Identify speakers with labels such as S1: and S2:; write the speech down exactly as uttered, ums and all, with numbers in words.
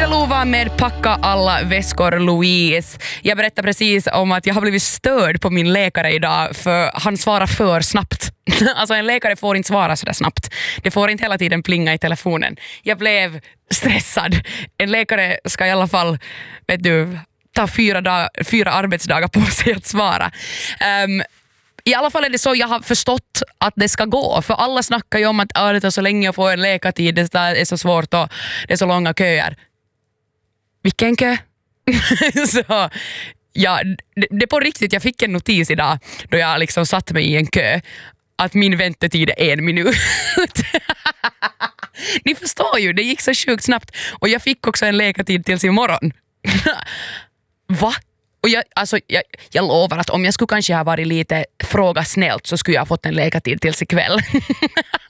S1: Ida Lova med Packa alla väskor Louise. Jag berättade precis om att jag har blivit störd på min läkare idag för han svarar för snabbt. Alltså en läkare får inte svara så där snabbt. Det får inte hela tiden plinga i telefonen. Jag blev stressad. En läkare ska i alla fall, vet du, ta fyra, dag, fyra arbetsdagar på sig att svara. Um, I alla fall är det så jag har förstått att det ska gå. För alla snackar ju om att ah, det tar så länge att få en läkartid. Det är så svårt och det är så långa köer. Vilken kö? så, ja, det, det på riktigt. Jag fick en notis idag då jag liksom satt mig i en kö. Att min väntetid är en minut. Ni förstår ju, det gick så sjukt snabbt. Och jag fick också en läkartid tills imorgon. Va? Och jag, alltså, jag, jag lovar att om jag skulle kanske ha varit lite fråga snällt så skulle jag ha fått en läkartid tills ikväll.